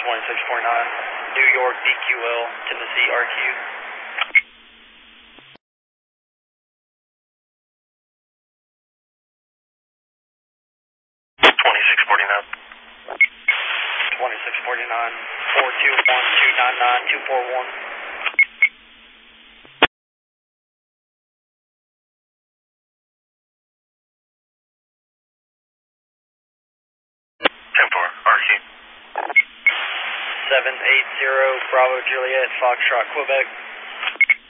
2649, New York DQL, Tennessee RQ. 2649. 2649, 421-299-241. 10-4, RQ. 780, Bravo Juliet, Foxtrot, Quebec.